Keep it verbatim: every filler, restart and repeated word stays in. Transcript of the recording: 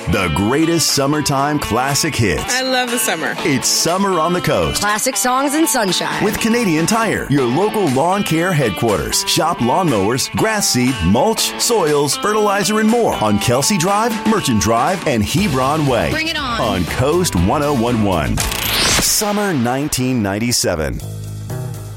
The greatest summertime classic hits. I love the summer. It's Summer on the Coast. Classic songs and sunshine. With Canadian Tire, your local lawn care headquarters. Shop lawnmowers, grass seed, mulch, soils, fertilizer, and more on Kelsey Drive, Merchant Drive, and Hebron Way. Bring it on. On Coast ten eleven. Summer nineteen ninety-seven.